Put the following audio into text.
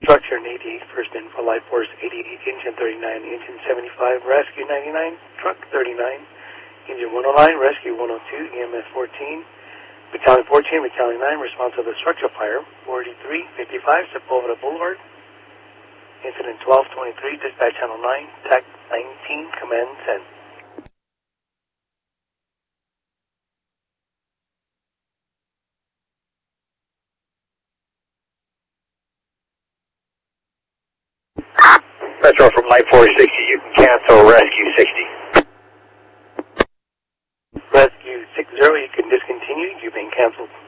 Structure in 88, first info, Life Force 88, engine 39, engine 75, rescue 99, truck 39, engine 109, rescue 102, EMS 14, battalion 14, battalion 9, response to the structure fire, 4355, Sepulveda Boulevard, incident 1223, dispatch channel 9, TAC 19, command send. Metro from Light 460, you can cancel Rescue 60. Rescue 60, you can discontinue, you've been canceled.